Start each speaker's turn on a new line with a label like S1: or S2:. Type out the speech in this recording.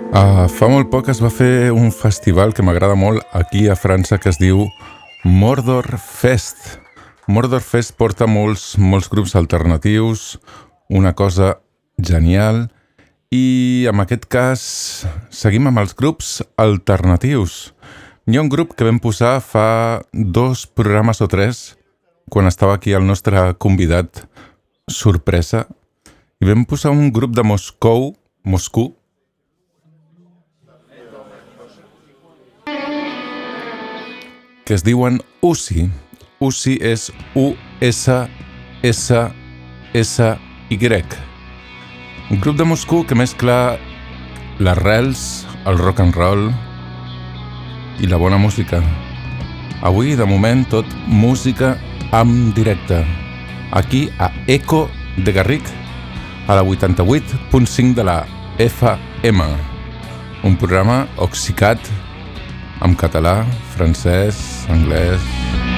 S1: Fa molt poc es va fer un festival que m'agrada molt aquí a França que es diu Mordor Fest. Mordor Fest porta molts grups alternatius, una cosa genial, i en aquest cas seguim amb els grups alternatius. Hi ha un grup que vam posar fa 2 programes o 3, quan estava aquí el nostre convidat sorpresa, i vam posar un grup de Moscou, que es diuen Ussi. Ussi és U-S-S-S-Y. Un grup de Moscou que mescla les rels, el rock and roll i la bona música. Avui, de moment, tot música en directe. Aquí a Eco de Garric, a la 88.5 de la FM. Un programa oxicat en català, francès, anglès...